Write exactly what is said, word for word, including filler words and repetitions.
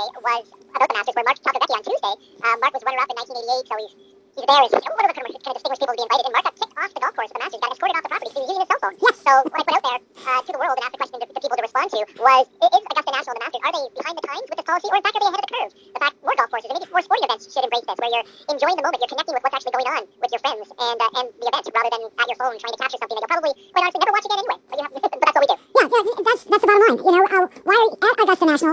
was about the Masters, where Mark Calcavecchi on Tuesday, uh, Mark was runner-up in nineteen eighty-eight, so he's he's there. He's one of the kind of, kind of distinguished people to be invited, and Mark got kicked off the golf course at the Masters, got escorted off the property because he was using his cell phone. Yes. So what I put out there uh, to the world and asked the question to, to people to respond to was, is Augusta National and the Masters, are they behind the times with this policy, or in fact are they ahead of the curve? The fact more golf courses and maybe more sporting events should embrace this, where you're enjoying the moment, you're connecting with what's actually going on with your friends and uh, and the event, rather than at your phone trying to capture something that you'll probably, quite honestly, never watch again anyway. But, you have, but that's what we do. Yeah, yeah, that's that's the bottom line. You know, uh, why at Augusta National